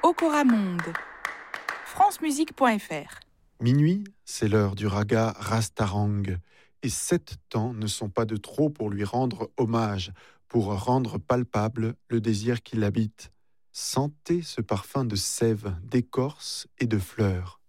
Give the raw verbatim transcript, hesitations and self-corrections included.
Okoramonde. francemusique point f r. Minuit, c'est l'heure du raga Rastarang, et sept temps ne sont pas de trop pour lui rendre hommage, pour rendre palpable le désir qui l'habite. Sentez ce parfum de sève, d'écorce et de fleurs.